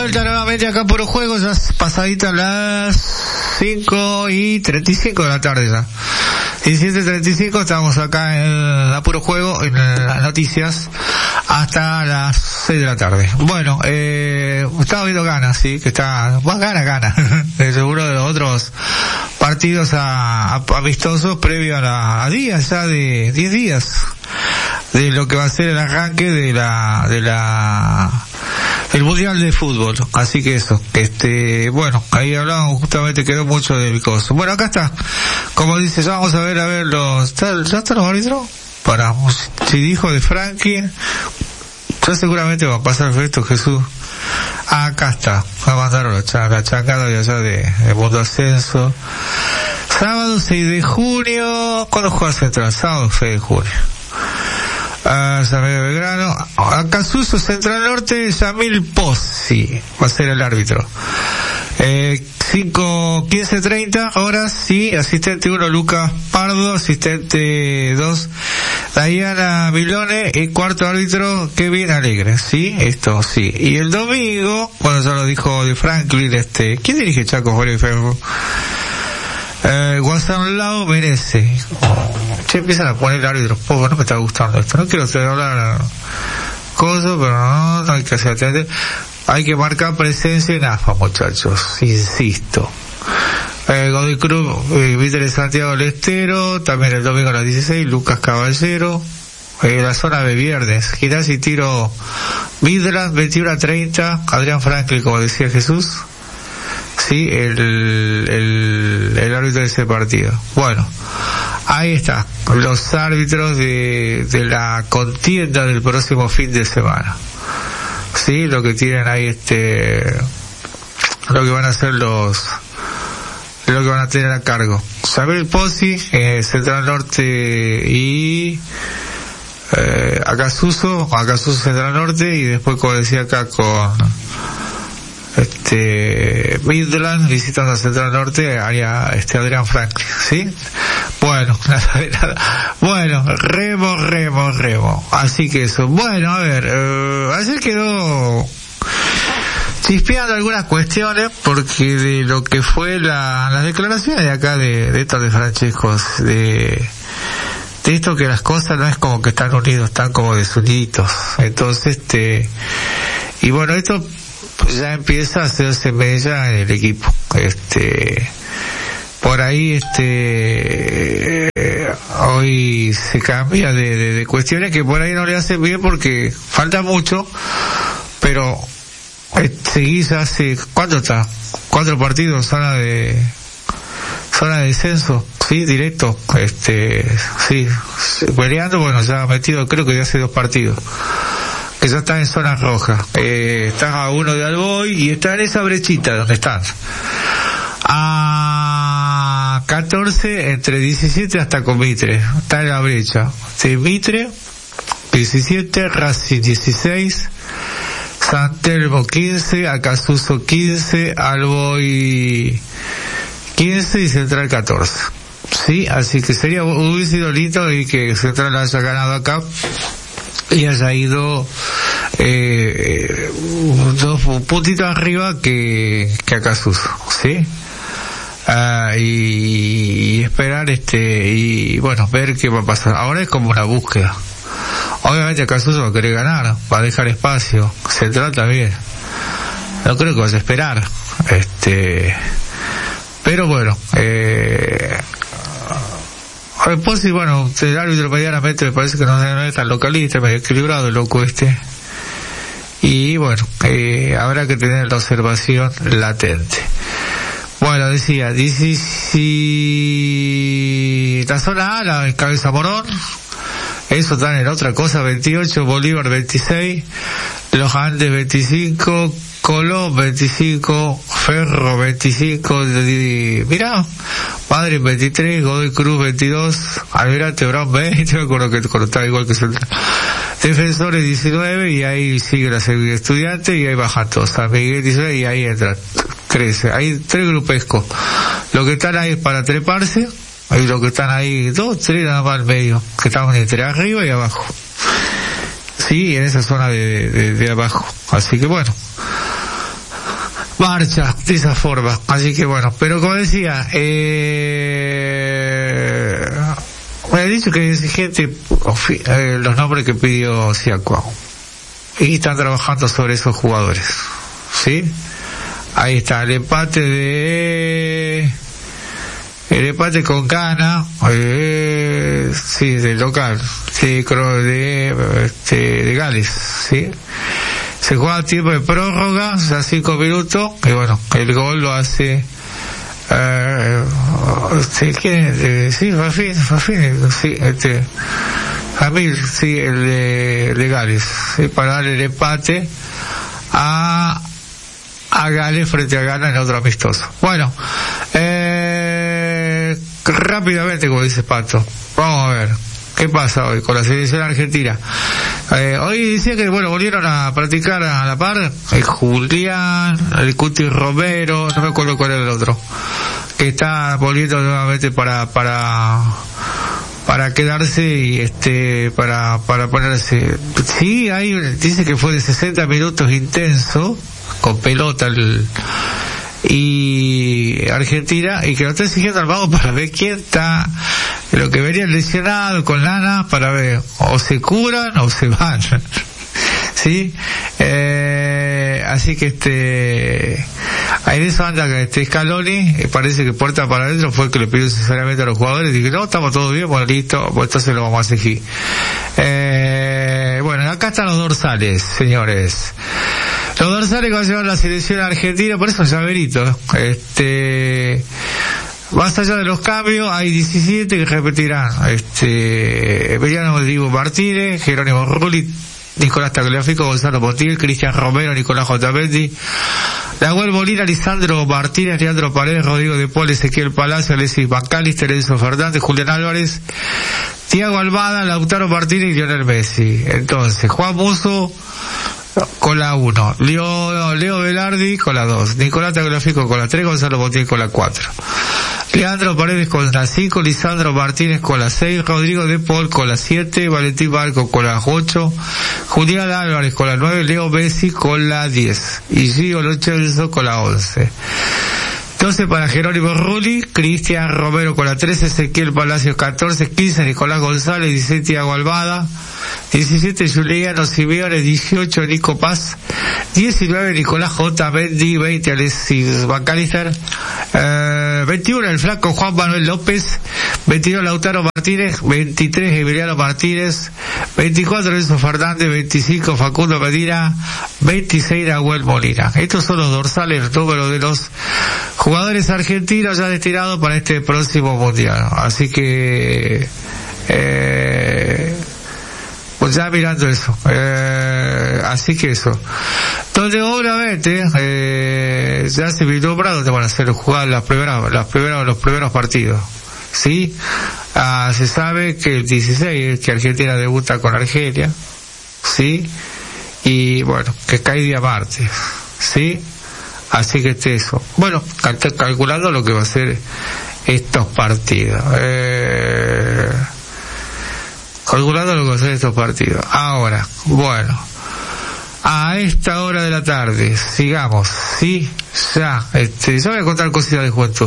Vuelta nuevamente acá Puro Juego, ya pasadita las 5:35 de la tarde ya. 17:35 estamos acá en Puro Juego, en las noticias, hasta las 6 de la tarde. Bueno, estaba viendo ganas, sí, que está, más gana, seguro de los otros partidos amistosos previo a días ya de 10 días de lo que va a ser el arranque el Mundial de Fútbol. Así que eso, bueno, ahí hablamos justamente, quedó mucho del coso. Bueno, acá está, como dice, ya vamos a ver ¿ya están los árbitros? Si dijo de Frankie, ya seguramente va a pasar esto, Jesús. Acá está, va a mandar la changada de allá de Mundo Ascenso. Sábado 6 de junio, ¿cuándo juega Central? Sábado 6 de junio. San Miguel Belgrano, Acasuso, Central Norte, Yamil Pozzi va a ser el árbitro. 15:30 horas, sí, asistente 1 Lucas Pardo, asistente 2 Diana Milone y cuarto árbitro Kevin Alegre, sí, esto sí. Y el domingo, bueno, ya lo dijo de Franklin, ¿quién dirige Chaco Jorge Ferro? Guasanlao merece. Empiezan a poner árbitros poco, no me está gustando esto, no quiero hablar cosas, pero no hay que hacer atender, hay que marcar presencia en AFA, muchachos, insisto. Godoy Cruz, Víctor de Santiago del Estero, también el domingo a las 16, Lucas Caballero, la zona de viernes, Gimnasia y Tiro Vidras, 21:30, Adrián Franklin, como decía Jesús, sí, el árbitro de ese partido. Bueno, ahí está, los árbitros de la contienda del próximo fin de semana. Sí, lo que tienen ahí lo que van a hacer lo que van a tener a cargo. Yamil Pozzi, Central Norte y Acasuso Central Norte, y después, como decía acá, con Midland visitando a Central Norte, haría Adrián Franklin, ¿sí? Bueno, nada. Bueno, remo. Así que eso. Bueno, a ver, ayer quedó chispeando algunas cuestiones, porque de lo que fue las declaraciones de acá de Héctor de Francesco, de esto, que las cosas no es como que están unidos, están como desunidos. Entonces, y bueno, esto ya empieza a hacerse mella en el equipo. Por ahí, hoy se cambia de cuestiones que por ahí no le hacen bien, porque falta mucho, pero seguís hace, ¿cuánto está? 4 partidos, zona de descenso, sí, directo, sí, peleando, bueno, ya ha metido, creo que ya hace 2 partidos. Que ya está en zona roja, está a 1 de Alboy y está en esa brechita donde están, a 14 entre 17 hasta con Mitre, está en la brecha de Mitre 17, Racing 16, San Telmo 15, Acasuso 15, Alboy 15 y Central 14. Sí, así que hubiese sido lindo y que Central haya ganado acá y haya ido 2 puntitos arriba que Acasuso, ¿sí? Y esperar y bueno, ver qué va a pasar. Ahora es como una búsqueda. Obviamente Acasuso va a querer ganar, va a dejar espacio, Central también. No creo que vaya a esperar. Pero bueno, pues sí, bueno, el árbitro medianamente me parece que no es tan localista, medio equilibrado el loco y bueno, habrá que tener la observación latente. Bueno, decía, la zona A, la Cabeza Morón, eso está en otra cosa, 28, Bolívar 26, Los Andes 25, Colón 25, Ferro 25, mirá, Madrid 23, Godoy Cruz 22, Almirante Brown 20, me acuerdo que estaba igual que Central. Defensores 19, y ahí sigue la seguridad estudiante, y ahí bajan todos, San Miguel 19, y ahí entra 13. Hay 3 grupescos. Los que están ahí es para treparse, y los que están ahí, 2, 3 nada más al medio, que estamos entre arriba y abajo. Sí, en esa zona de abajo. Así que bueno, marcha de esa forma. Así que bueno, pero como decía, me he dicho que es gente, los nombres que pidió Siakwa, y están trabajando sobre esos jugadores, ¿sí? Ahí está el empate con Ghana, sí, del local, sí, creo de Gales, sí. Se juega a tiempo de prórroga, o sea, 5 minutos, y bueno, el gol lo hace, Jamil, sí, el de Gales, sí, para darle el empate a Gales frente a Ghana en otro amistoso. Bueno, rápidamente, como dice Pato, vamos a ver qué pasa hoy con la selección argentina. Hoy decía que, bueno, volvieron a practicar a la par el Julián, el Cuti Romero, no me acuerdo cuál era el otro, que está volviendo nuevamente para quedarse y para ponerse. Sí, ahí dice que fue de 60 minutos intenso con pelota y Argentina, y que lo está exigiendo al mago para ver quién está, lo que venía lesionado con lana, para ver o se curan o se van. Sí, así que en eso anda Scaloni, parece que puerta para adentro fue el que le pidió sinceramente a los jugadores, y dije, no, estamos todos bien, bueno, listo, pues entonces lo vamos a seguir. Bueno, acá están los dorsales, señores. Los dorsales que va a llevar la selección argentina, por eso llaverito, más allá de los cambios, hay 17 que repetirán, Emiliano Dibu Martínez, Jerónimo Rulli, Nicolás Tagliafico, Gonzalo Montiel, Cristian Romero, Nicolás Otamendi, Nahuel Molina, Lisandro Martínez, Leandro Paredes, Rodrigo de Paul, Ezequiel Palacio, Alexis McAllister, Enzo Fernández, Julián Álvarez, Thiago Almada, Lautaro Martínez y Lionel Messi. Entonces, Juan Musso con la 1, Leo Velardi con la 2, Nicolás Tagliafico con la 3, Gonzalo Montiel con la 4, Leandro Paredes con la 5, Lisandro Martínez con la 6, Rodrigo de Paul con la 7, Valentín Barco con la 8, Julián Álvarez con la 9, Leo Messi con la 10 y Gio Lo Celso con la 11. Entonces, para Jerónimo Rulli, Cristian Romero con la 13, Ezequiel Palacios 14, 15 Nicolás González, 16 Thiago Almada, 17 Juliano Simeone, 18 Nico Paz, 19 Nicolás Otamendi, 20 Alexis McAllister, 21 el flaco Juan Manuel López, 22 Lautaro Martínez, 23 Emiliano Martínez, 24 Enzo Fernández, 25 Facundo Medina, 26 Nahuel Molina. Estos son los dorsales, el número de los jugadores argentinos ya destinados para este próximo mundial. Así que pues ya mirando eso, así que eso, donde obviamente ya se vislumbra donde van a ser jugar los primeros partidos, sí. Se sabe que el 16 que Argentina debuta con Argelia, sí, y bueno, que cae día martes, sí. Así que eso, bueno, calculando lo que va a ser estos partidos, calculando lo que va a ser estos partidos. Ahora, bueno, a esta hora de la tarde, sigamos, sí, ya, yo voy a contar cositas de juventud.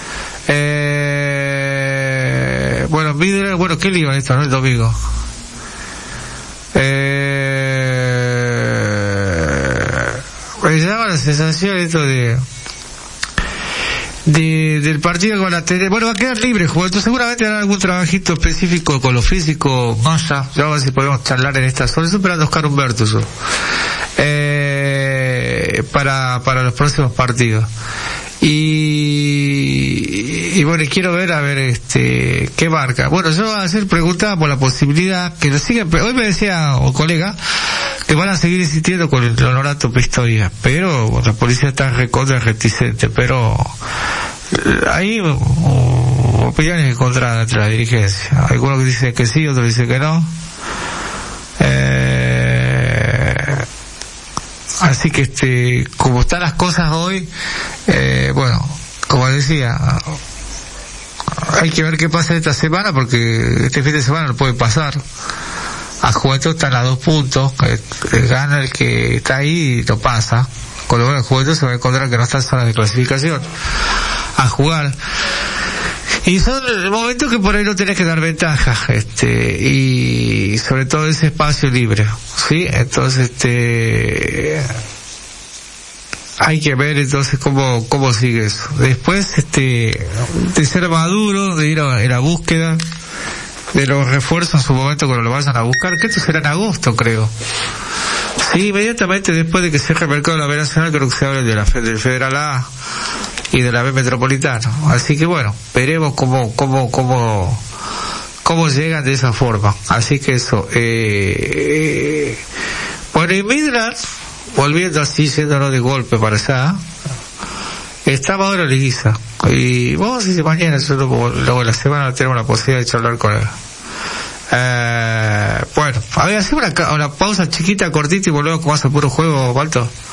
Bueno, ¿qué liga esto, no? El domingo. Me daba la sensación esto del partido que van a tener. Bueno, va a quedar libre Juventud, seguramente hará algún trabajito específico con lo físico, Massa, ya vamos a ver si podemos charlar en esta zona. Estoy esperando a Oscar Humberto para los próximos partidos. Y bueno, quiero ver qué marca. Bueno, yo voy a hacer preguntas por la posibilidad que lo sigan. Hoy me decía un colega que van a seguir insistiendo con el Honorato Pistoia, pero bueno, la policía está recontra reticente, pero hay opiniones encontradas entre la dirigencia. Algunos que dicen que sí, otros dicen que no. Así que como están las cosas hoy, bueno, como decía, hay que ver qué pasa esta semana, porque este fin de semana no puede pasar. A Juventud están a 2 puntos, gana el que está ahí y no pasa, cuando va a la Juventud se va a encontrar que no está en zona de clasificación a jugar. Y son momentos que por ahí no tenés que dar ventaja, y sobre todo ese espacio libre, ¿sí? Entonces, hay que ver entonces cómo sigue eso. Después, de ser maduro, de ir a la búsqueda de los refuerzos en su momento cuando lo vayan a buscar, que esto será en agosto, creo. Sí, inmediatamente después de que cierre el mercado de la B Nacional, creo que se hable del Federal A y de la B Metropolitano. Así que bueno, veremos cómo llegan de esa forma. Así que eso, bueno, y Midland, volviendo así, yéndonos de golpe para allá, estaba ahora Liguiza. Y vamos a ver si mañana, luego de la semana, tenemos la posibilidad de charlar con él. Bueno, a ver, hacemos una pausa chiquita, cortita y volvemos con más a puro juego, Walter.